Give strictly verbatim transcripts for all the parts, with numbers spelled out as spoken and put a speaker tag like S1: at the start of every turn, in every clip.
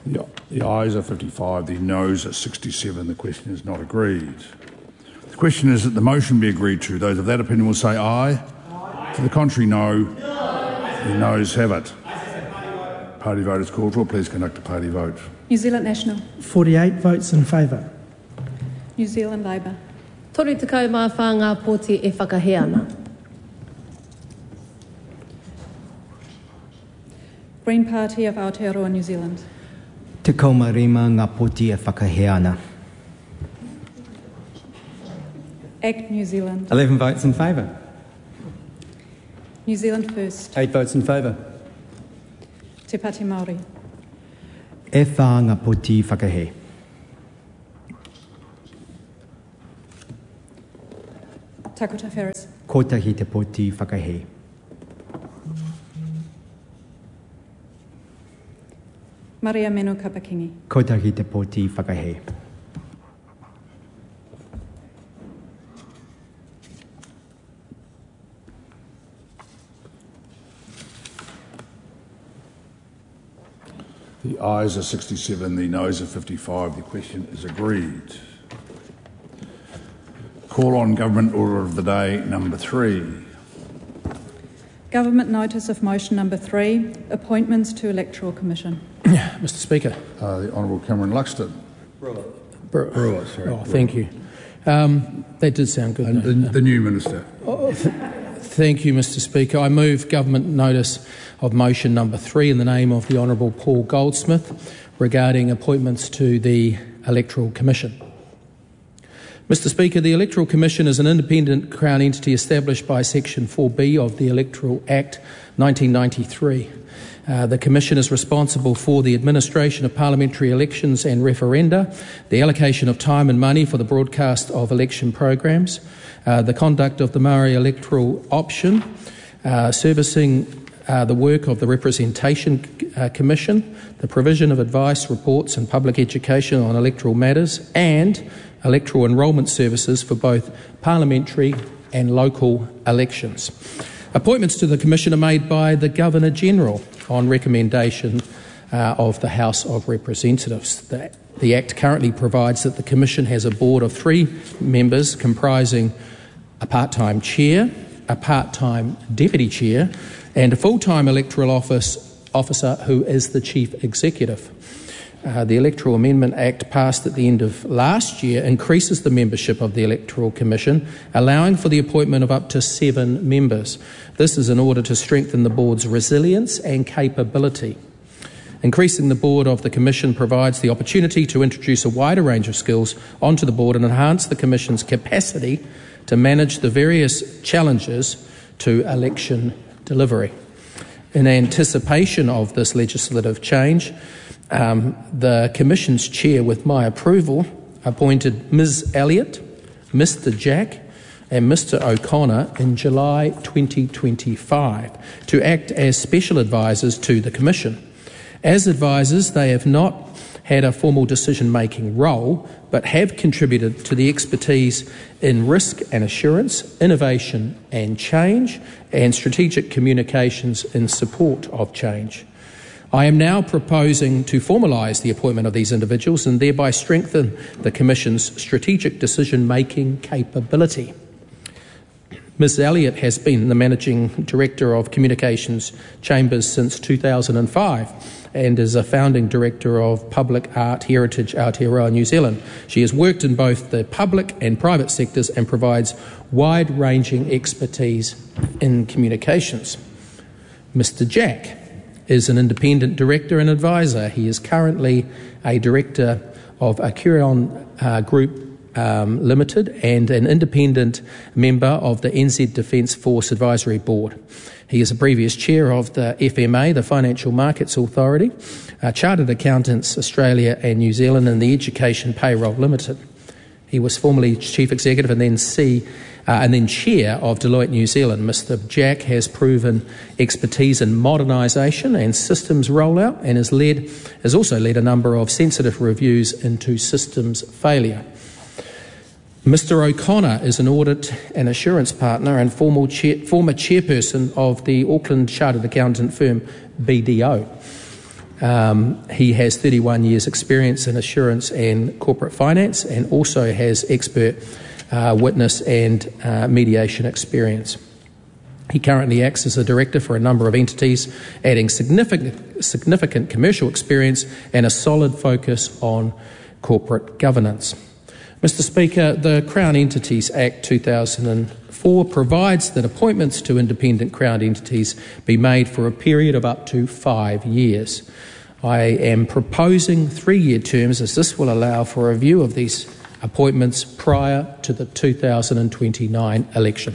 S1: The, the ayes are fifty-five, the noes are sixty-seven. The question is not agreed. The question is that the motion be agreed to. Those of that opinion will say aye. Aye. To the contrary, no. No. The noes have it. Party vote is called for. Please conduct a party vote.
S2: New Zealand National.
S3: forty-eight votes in favour.
S2: New Zealand Labour.
S4: Tori te kai mā whanga pōti e whakahe ana.
S2: Green Party of Aotearoa, New Zealand.
S5: Te kaumarima ngā pōti e whakahe ana.
S2: ACT New Zealand.
S6: eleven votes in favour.
S2: New Zealand First.
S6: eight votes in favour.
S2: Te Pāti Māori.
S5: E whā ngā pōti whakahe.
S2: Takota Ferris.
S5: Kotahi te pōti whakahe.
S2: Maria Menu Kapakingi.
S5: Kotahi te pōti whakahe.
S1: The ayes are sixty-seven, the noes are fifty-five. The question is agreed. Call on Government Order of the Day number three.
S2: Government Notice of Motion number three, Appointments to Electoral Commission.
S7: Mister Speaker.
S1: Uh, the Honourable Cameron Luxton.
S7: Brewer. Brewer,
S1: Brewer sorry.
S7: Oh, thank you. Um, that did sound good.
S1: And the, the new Minister.
S7: Oh, th- thank you, Mister Speaker. I move Government Notice of Motion number three in the name of the Honourable Paul Goldsmith regarding appointments to the Electoral Commission. Mister Speaker, the Electoral Commission is an independent Crown entity established by Section four B of the Electoral Act nineteen ninety-three. Uh, the Commission is responsible for the administration of parliamentary elections and referenda, the allocation of time and money for the broadcast of election programs, uh, the conduct of the Maori electoral option, uh, servicing uh, the work of the Representation uh, Commission, the provision of advice, reports and public education on electoral matters, and electoral enrolment services for both parliamentary and local elections. Appointments to the Commission are made by the Governor-General on recommendation uh, of the House of Representatives. The, the Act currently provides that the Commission has a board of three members comprising a part-time chair, a part-time deputy chair and a full-time electoral office officer who is the chief executive. Uh, the Electoral Amendment Act passed at the end of last year increases the membership of the Electoral Commission, allowing for the appointment of up to seven members. This is in order to strengthen the board's resilience and capability. Increasing the board of the Commission provides the opportunity to introduce a wider range of skills onto the board and enhance the Commission's capacity to manage the various challenges to election delivery. In anticipation of this legislative change, Um, the Commission's chair, with my approval, appointed Miz Elliott, Mister Jack and Mister O'Connor in July twenty twenty-five to act as special advisors to the Commission. As advisors, they have not had a formal decision-making role, but have contributed to the expertise in risk and assurance, innovation and change, and strategic communications in support of change. I am now proposing to formalise the appointment of these individuals and thereby strengthen the Commission's strategic decision-making capability. Miz Elliott has been the Managing Director of Communications Chambers since two thousand five and is a founding Director of Public Art Heritage Aotearoa, New Zealand. She has worked in both the public and private sectors and provides wide-ranging expertise in communications. Mister Jack is an independent director and advisor. He is currently a director of Acurion uh, Group um, Limited and an independent member of the N Z Defence Force Advisory Board. He is a previous chair of the F M A, the Financial Markets Authority, uh, Chartered Accountants Australia and New Zealand, and the Education Payroll Limited. He was formerly chief executive and then C Uh, and then chair of Deloitte New Zealand. Mister Jack has proven expertise in modernisation and systems rollout and has led has also led a number of sensitive reviews into systems failure. Mister O'Connor is an audit and assurance partner and formal chair, former chairperson of the Auckland Chartered Accountant firm B D O. Um, he has thirty-one years experience in assurance and corporate finance, and also has expert uh, witness and uh, mediation experience. He currently acts as a director for a number of entities, adding significant, significant commercial experience and a solid focus on corporate governance. Mister Speaker, the Crown Entities Act two thousand four provides that appointments to independent Crown entities be made for a period of up to five years. I am proposing three-year terms, as this will allow for a review of these appointments prior to the two thousand twenty-nine election.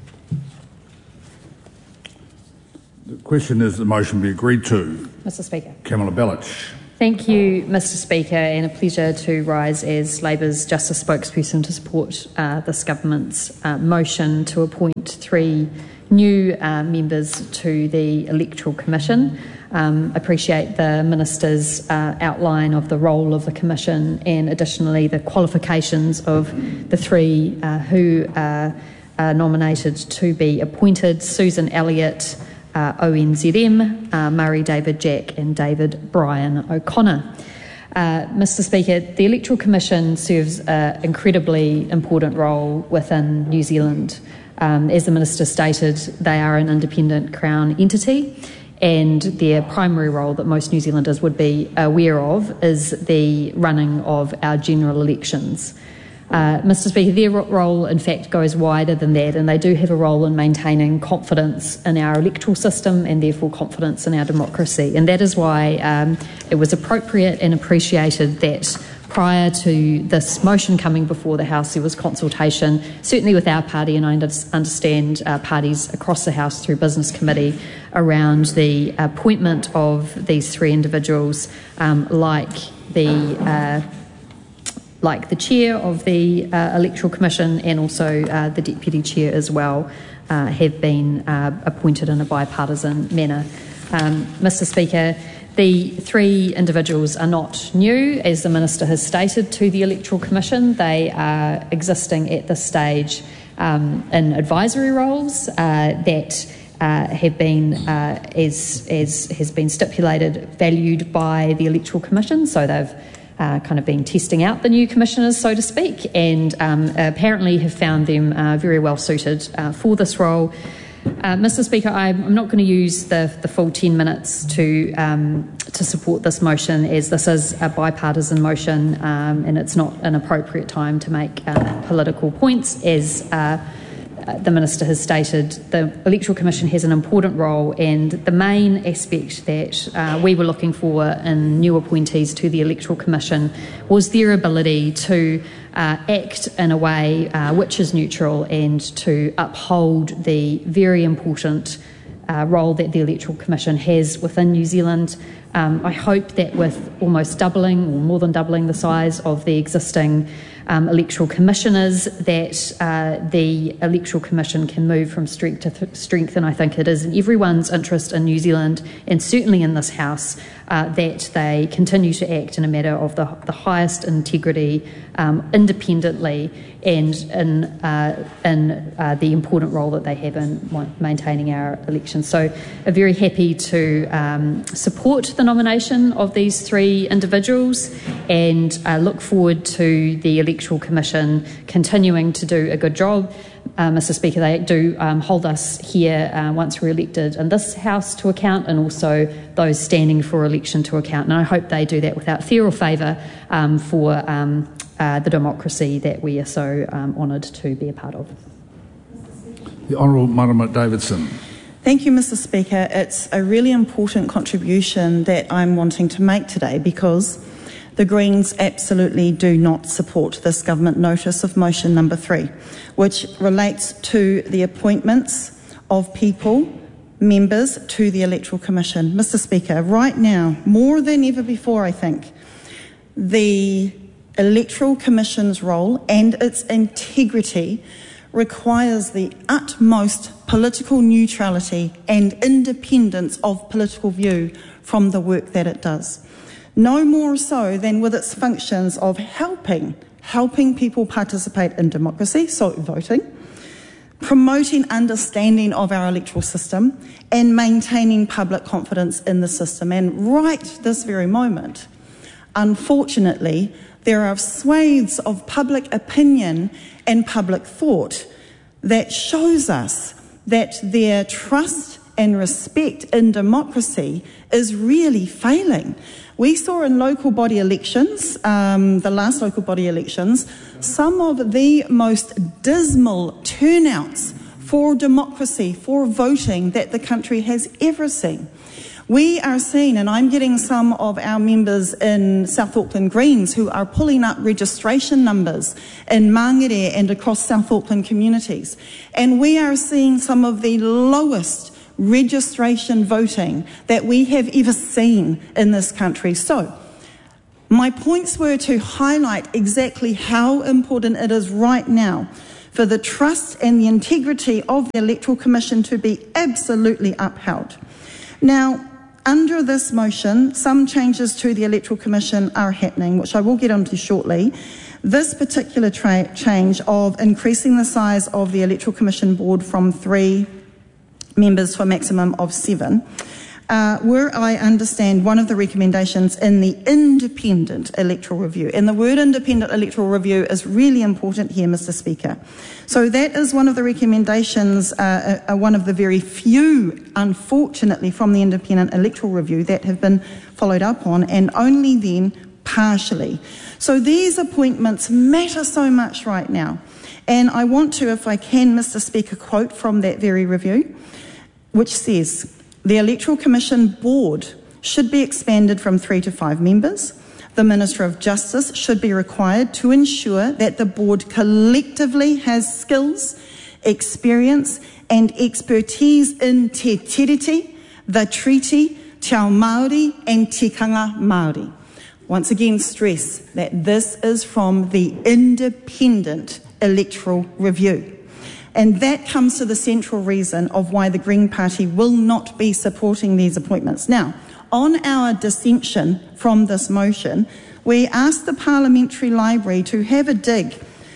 S1: The question is the motion be agreed to.
S6: Mister Speaker.
S1: Kamala Bellich.
S6: Thank you, Mister Speaker, and a pleasure to rise as Labour's Justice spokesperson to support uh, this government's uh, motion to appoint three new uh, members to the Electoral Commission. Um, appreciate the Minister's uh, outline of the role of the Commission and additionally the qualifications of the three uh, who uh, are nominated to be appointed: Susan Elliott, Uh, O N Z M, uh, Murray David Jack and David Brian O'Connor. Uh, Mister Speaker, the Electoral Commission serves an incredibly important role within New Zealand. Um, as the Minister stated, they are an independent Crown entity, and their primary role that most New Zealanders would be aware of is the running of our general elections. Uh, Mister Speaker, their role in fact goes wider than that, and they do have a role in maintaining confidence in our electoral system and therefore confidence in our democracy. And that is why um, it was appropriate and appreciated that prior to this motion coming before the House there was consultation, certainly with our party, and I understand uh, parties across the House through Business Committee, around the appointment of these three individuals, um, like the uh, like the chair of the uh, Electoral Commission and also uh, the deputy chair as well, uh, have been uh, appointed in a bipartisan manner. Um, Mister Speaker, the three individuals are not new, as the Minister has stated, to the Electoral Commission. They are existing at this stage um, in advisory roles uh, that uh, have been, uh, as, as has been stipulated, valued by the Electoral Commission. So they've Uh, kind of been testing out the new commissioners, so to speak, and um, apparently have found them uh, very well suited uh, for this role. Uh, Mister Speaker, I'm, I'm not going to use the, the full ten minutes to um, to support this motion, as this is a bipartisan motion um, and it's not an appropriate time to make uh, political points. As uh, the Minister has stated, the Electoral Commission has an important role, and the main aspect that uh, we were looking for in new appointees to the Electoral Commission was their ability to uh, act in a way uh, which is neutral and to uphold the very important uh, role that the Electoral Commission has within New Zealand. Um, I hope that with almost doubling or more than doubling the size of the existing Um, electoral commissioners, that uh, the Electoral Commission can move from strength to th- strength, and I think it is in everyone's interest in New Zealand, and certainly in this House, uh, that they continue to act in a matter of the, the highest integrity, um, independently, and in, uh, in uh, the important role that they have in maintaining our elections. So I'm very happy to um, support the nomination of these three individuals, and uh, look forward to the Electoral Commission continuing to do a good job. Uh, Mister Speaker, they do um, hold us here uh, once we're elected in this House to account, and also those standing for election to account. And I hope they do that without fear or favour um, for um, uh, the democracy that we are so um, honoured to be a part of.
S1: The Honourable Marama Davidson.
S8: Thank you, Mister Speaker. It's a really important contribution that I'm wanting to make today, because the Greens absolutely do not support this government notice of motion number three, which relates to the appointments of people, members to the Electoral Commission. Mister Speaker, right now, more than ever before, I think, the Electoral Commission's role and its integrity requires the utmost political neutrality and independence of political view from the work that it does. No more so than with its functions of helping, helping people participate in democracy, so voting, promoting understanding of our electoral system, and maintaining public confidence in the system. And right this very moment, unfortunately, there are swathes of public opinion and public thought that shows us that their trust and respect in democracy is really failing. We saw in local body elections, um, the last local body elections, some of the most dismal turnouts for democracy, for voting that the country has ever seen. We are seeing, and I'm getting some of our members in South Auckland Greens who are pulling up registration numbers in Mangere and across South Auckland communities, and we are seeing some of the lowest registration voting that we have ever seen in this country. So, my points were to highlight exactly how important it is right now for the trust and the integrity of the Electoral Commission to be absolutely upheld. Now, under this motion, some changes to the Electoral Commission are happening, which I will get onto shortly. This particular tra- change of increasing the size of the Electoral Commission board from three members to a maximum of seven uh, were, I understand, one of the recommendations in the independent electoral review. And the word independent electoral review is really important here, Mister Speaker. So that is one of the recommendations, uh, uh, one of the very few, unfortunately, from the independent electoral review that have been followed up on, and only then partially. So these appointments matter so much right now. And I want to, if I can, Mister Speaker, quote from that very review, which says, the Electoral Commission board should be expanded from three to five members. The Minister of Justice should be required to ensure that the board collectively has skills, experience and expertise in Te Tiriti, the treaty, Te Ao Māori and Tikanga Māori. Once again, stress that this is from the independent electoral review. And that comes to the central reason of why the Green Party will not be supporting these appointments. Now, on our dissension from this motion, we asked the Parliamentary Library to have a dig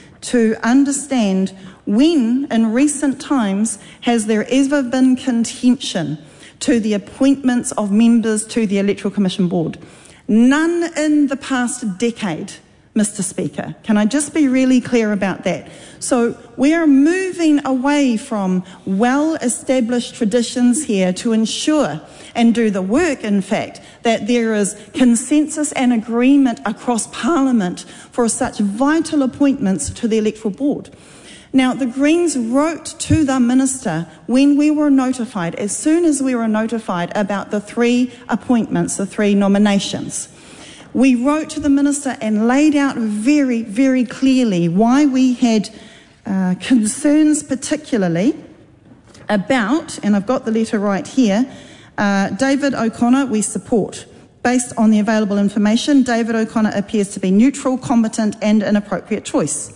S8: to understand when, in recent times, has there ever been contention to the appointments of members to the Electoral Commission Board. None in the past decade, Mister Speaker. Can I just be really clear about that? So we are moving away from well-established traditions here to ensure and do the work, in fact, that there is consensus and agreement across Parliament for such vital appointments to the Electoral Board. Now, the Greens wrote to the Minister when we were notified, as soon as we were notified about the three appointments, the three nominations. We wrote to the Minister and laid out very, very clearly why we had uh, concerns particularly about, and I've got the letter right here, uh, David O'Connor we support. Based on the available information, David O'Connor appears to be neutral, competent and an appropriate choice.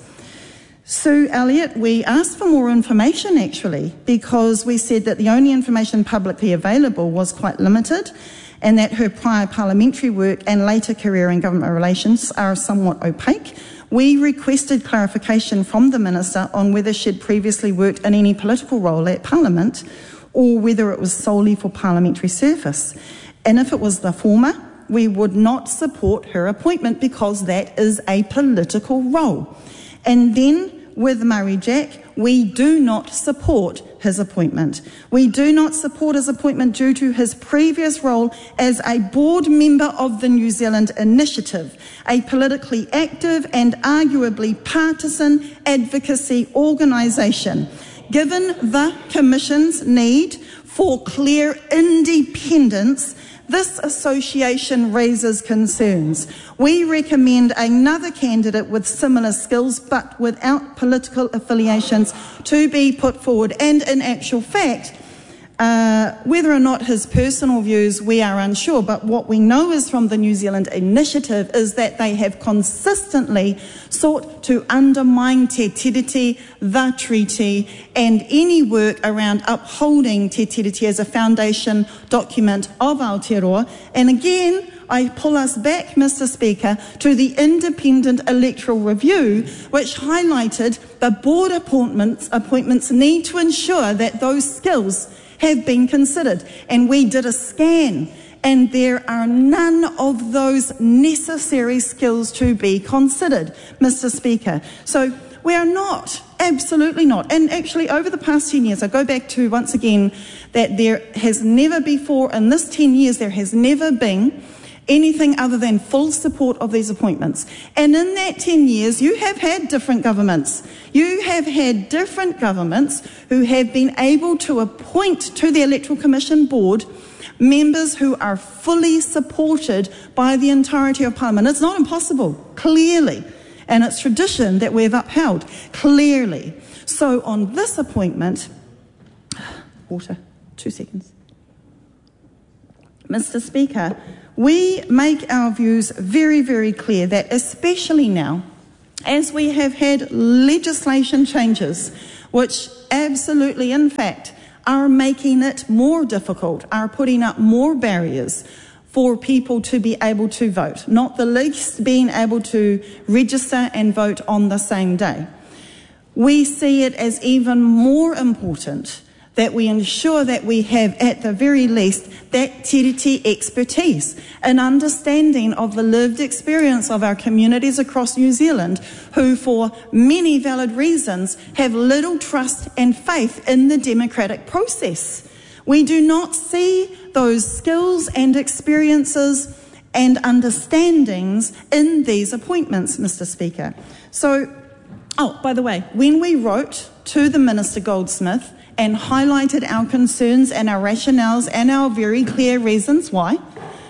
S8: Sue Elliott, we asked for more information actually, because we said that the only information publicly available was quite limited, and that her prior parliamentary work and later career in government relations are somewhat opaque. We requested clarification from the Minister on whether she'd previously worked in any political role at Parliament or whether it was solely for parliamentary service. And if it was the former, we would not support her appointment because that is a political role. And then with Murray Jack, we do not support his appointment. We do not support his appointment due to his previous role as a board member of the New Zealand Initiative, a politically active and arguably partisan advocacy organisation. Given the Commission's need for clear independence, this association raises concerns. We recommend another candidate with similar skills but without political affiliations to be put forward. And in actual fact, Uh, whether or not his personal views, we are unsure, but what we know is from the New Zealand Initiative is that they have consistently sought to undermine Te Tiriti, the treaty, and any work around upholding Te Tiriti as a foundation document of Aotearoa. And again, I pull us back, Mister Speaker, to the independent electoral review, which highlighted the board appointments, appointments need to ensure that those skills have been considered. And we did a scan, and there are none of those necessary skills to be considered, Mister Speaker. So we are not, absolutely not. And actually, over the past ten years, I go back to, once again, that there has never before, in this ten years, there has never been anything other than full support of these appointments. And in that ten years, you have had different governments. You have had different governments who have been able to appoint to the Electoral Commission board members who are fully supported by the entirety of Parliament. It's not impossible, clearly. And it's tradition that we've upheld, clearly. So on this appointment, water, two seconds. Mister Speaker, we make our views very, very clear that especially now, as we have had legislation changes, which absolutely, in fact, are making it more difficult, are putting up more barriers for people to be able to vote, not the least being able to register and vote on the same day. We see it as even more important that we ensure that we have, at the very least, that tiriti expertise, an understanding of the lived experience of our communities across New Zealand, who, for many valid reasons, have little trust and faith in the democratic process. We do not see those skills and experiences and understandings in these appointments, Mister Speaker. So, oh, by the way, when we wrote to the Minister Goldsmith and highlighted our concerns and our rationales and our very clear reasons why,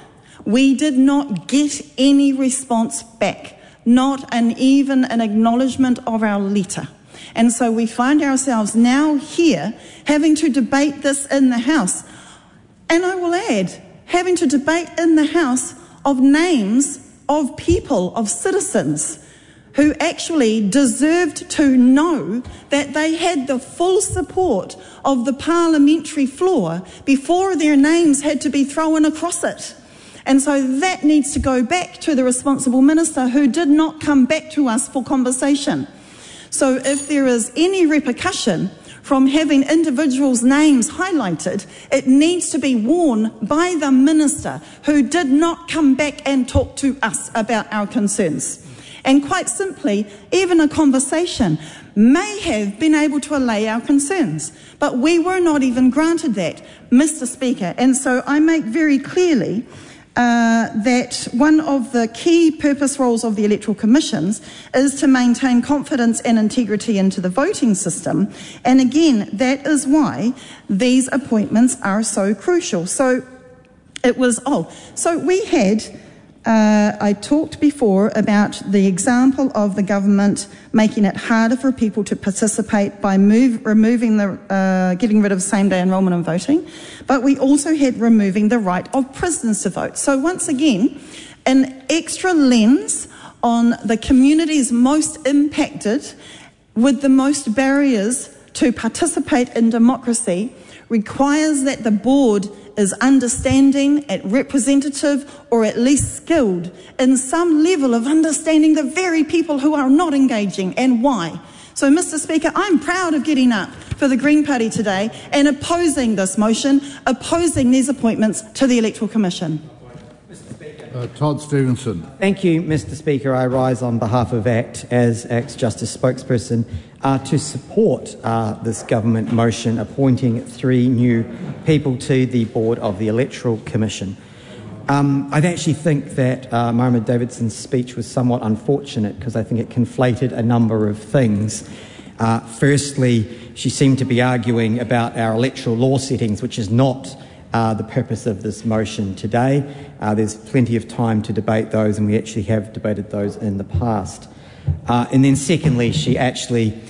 S8: we did not get any response back, not an, even an acknowledgement of our letter. And so we find ourselves now here having to debate this in the House. And I will add, having to debate in the House of names of people, of citizens, who actually deserved to know that they had the full support of the parliamentary floor before their names had to be thrown across it. And so that needs to go back to the responsible minister, who did not come back to us for conversation. So if there is any repercussion from having individuals' names highlighted, it needs to be worn by the minister, who did not come back and talk to us about our concerns. And quite simply, even a conversation may have been able to allay our concerns, but we were not even granted that, Mister Speaker. And so I make very clearly uh, that one of the key purpose roles of the Electoral Commissions is to maintain confidence and integrity into the voting system. And again, that is why these appointments are so crucial. So it was, oh, so we had... Uh, I talked before about the example of the government making it harder for people to participate by move, removing the, uh, getting rid of same-day enrolment and voting, but we also had removing the right of prisoners to vote. So once again, an extra lens on the communities most impacted with the most barriers to participate in democracy requires that the board is understanding, at representative, or at least skilled in some level of understanding the very people who are not engaging and why. So, Mister Speaker, I'm proud of getting up for the Green Party today and opposing this motion, opposing these appointments to the Electoral Commission.
S1: Uh, Todd Stevenson.
S5: Thank you, Mister Speaker. I rise on behalf of ACT as ACT's Justice spokesperson uh, to support uh, this government motion appointing three new people to the board of the Electoral Commission. Um, I actually think that uh, Marama Davidson's speech was somewhat unfortunate because I think it conflated a number of things. Uh, firstly, she seemed to be arguing about our electoral law settings, which is not Uh, the purpose of this motion today. Uh, there's plenty of time to debate those, and we actually have debated those in the past. Uh, and then secondly, she actually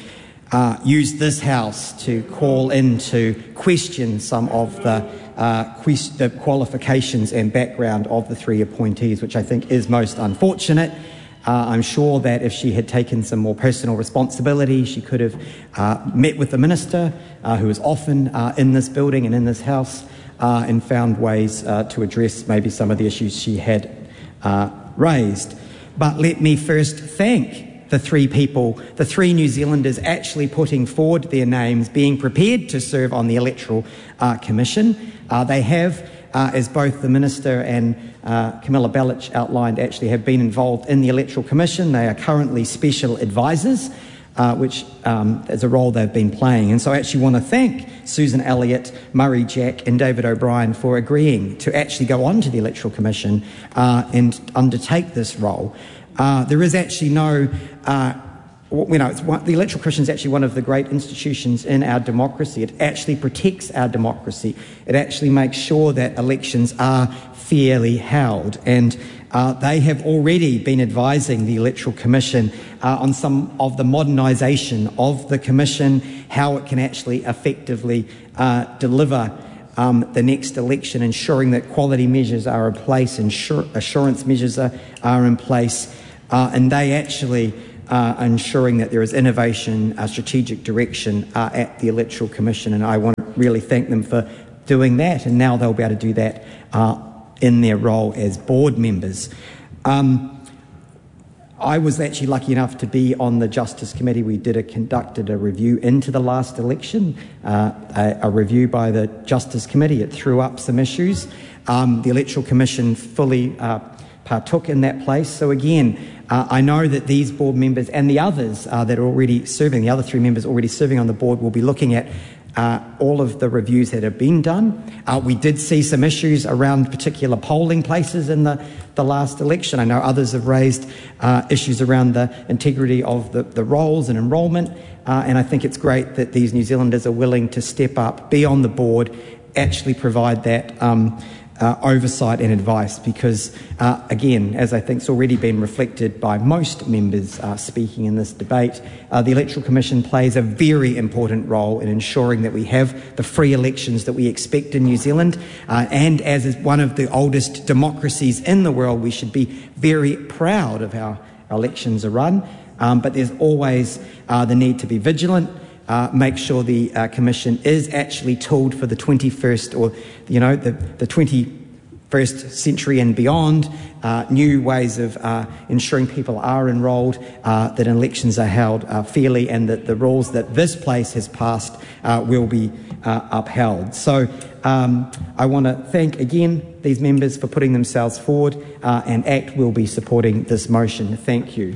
S5: uh, use this House to call in to question some of the, uh, quest- the qualifications and background of the three appointees, which I think is most unfortunate. Uh, I'm sure that if she had taken some more personal responsibility, she could have uh, met with the Minister, uh, who is often uh, in this building and in this House, uh, and found ways uh, to address maybe some of the issues she had uh, raised. But let me first thank the three people, the three New Zealanders actually putting forward their names, being prepared to serve on the Electoral uh, Commission. Uh, they have, uh, as both the Minister and uh, Camilla Bellich outlined, actually have been involved in the Electoral Commission. They are currently special advisors, uh, which um, is a role they've been playing. And so I actually want to thank Susan Elliott, Murray Jack and David O'Brien for agreeing to actually go on to the Electoral Commission uh, and undertake this role. Uh, there is actually no, uh, you know, it's one, the Electoral Commission is actually one of the great institutions in our democracy. It actually protects our democracy. It actually makes sure that elections are fairly held. And uh, they have already been advising the Electoral Commission uh, on some of the modernisation of the Commission, how it can actually effectively uh, deliver Um, the next election, ensuring that quality measures are in place, insur- assurance measures are, are in place, uh, and they actually uh, are ensuring that there is innovation, uh, strategic direction uh, at the Electoral Commission, and I want to really thank them for doing that, and now they'll be able to do that uh, in their role as board members. Um, I was actually lucky enough to be on the Justice Committee. We did a, conducted a review into the last election, uh, a, a review by the Justice Committee. It threw up some issues. Um, the Electoral Commission fully uh, partook in that place. So again, uh, I know that these board members and the others uh, that are already serving, the other three members already serving on the board, will be looking at Uh, all of the reviews that have been done. Uh, we did see some issues around particular polling places in the, the last election. I know others have raised uh, issues around the integrity of the, the rolls and enrolment, uh, and I think it's great that these New Zealanders are willing to step up, be on the board, actually provide that um, uh, oversight and advice, because, uh, again, as I think has already been reflected by most members uh, speaking in this debate, uh, the Electoral Commission plays a very important role in ensuring that we have the free elections that we expect in New Zealand, uh, and as is one of the oldest democracies in the world, we should be very proud of how our elections are run, um, but there's always uh, the need to be vigilant. Uh, make sure the uh, Commission is actually tooled for the twenty-first, or you know, the, the twenty-first century and beyond. Uh, new ways of uh, ensuring people are enrolled, uh, that elections are held uh, fairly, and that the rules that this place has passed uh, will be uh, upheld. So um, I want to thank again these members for putting themselves forward, uh, and ACT will be supporting this motion. Thank you.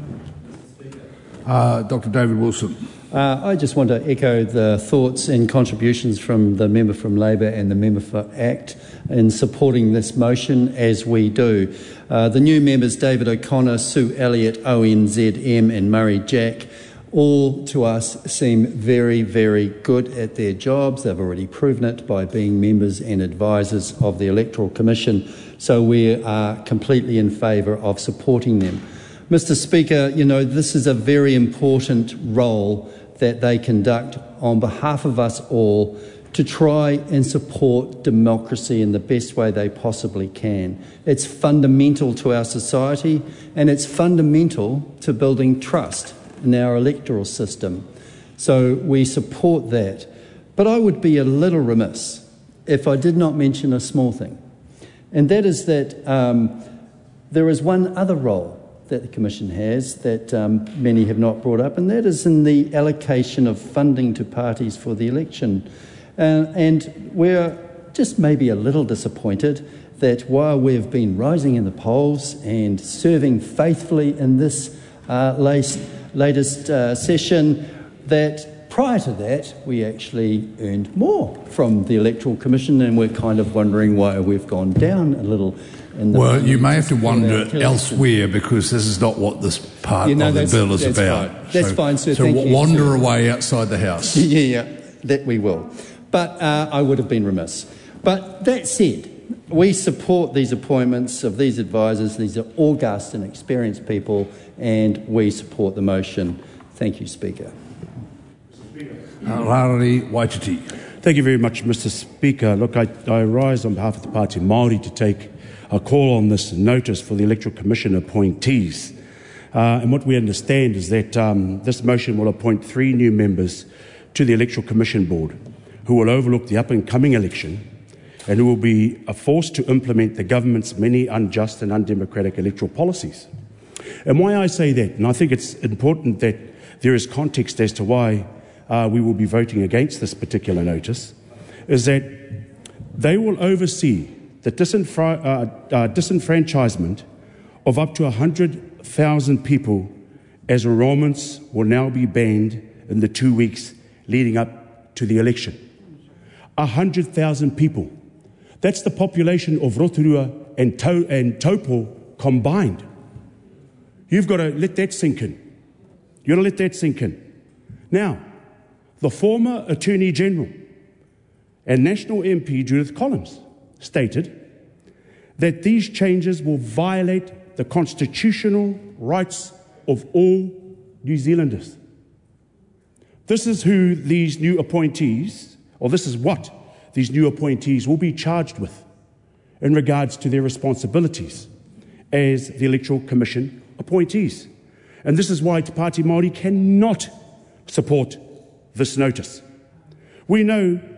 S1: Uh, Doctor David Wilson.
S9: Uh, I just want to echo the thoughts and contributions from the member from Labor and the member for ACT in supporting this motion, as we do. Uh, the new members, David O'Connor, Sue Elliott, O N Z M and Murray Jack, all to us seem very, very good at their jobs. They've already proven it by being members and advisors of the Electoral Commission, so we are completely in favour of supporting them. Mister Speaker, you know, this is a very important role that they conduct on behalf of us all to try and support democracy in the best way they possibly can. It's fundamental to our society, and it's fundamental to building trust in our electoral system. So we support that. But I would be a little remiss if I did not mention a small thing, and that is that um, there is one other role that the Commission has that um, many have not brought up, and that is in the allocation of funding to parties for the election. Uh, and we're just maybe a little disappointed that while we've been rising in the polls and serving faithfully in this uh, latest, latest uh, session, that prior to that we actually earned more from the Electoral Commission, and we're kind of wondering why we've gone down a little.
S1: Well, you may have to wonder elsewhere, because this is not what this part
S9: you know,
S1: of the bill is
S9: that's
S1: about.
S9: Fine. That's
S1: so,
S9: fine, sir.
S1: So
S9: Thank
S1: w-
S9: you,
S1: wander
S9: sir.
S1: away outside the House.
S9: yeah, yeah, that we will. But uh, I would have been remiss. But that said, we support these appointments of these advisors. These are august and experienced people, and we support the motion. Thank you, Speaker.
S1: Rareri Waititi.
S10: Thank you very much, Mister Speaker. Look, I, I rise on behalf of the Party Māori to take a call on this notice for the Electoral Commission appointees. Uh, and what we understand is that um, this motion will appoint three new members to the Electoral Commission Board who will overlook the up-and-coming election and who will be a force to implement the government's many unjust and undemocratic electoral policies. And why I say that, and I think it's important that there is context as to why uh, we will be voting against this particular notice, is that they will oversee the disenfra- uh, uh, disenfranchisement of up to one hundred thousand people, as enrolments will now be banned in the two weeks leading up to the election. one hundred thousand people. That's the population of Rotorua and, to- and Taupo combined. You've got to let that sink in. You've got to let that sink in. Now, the former Attorney General and National M P Judith Collins stated that these changes will violate the constitutional rights of all New Zealanders. This is who these new appointees, or this is what these new appointees will be charged with in regards to their responsibilities as the Electoral Commission appointees. And this is why Te Pāti Māori cannot support this notice. We know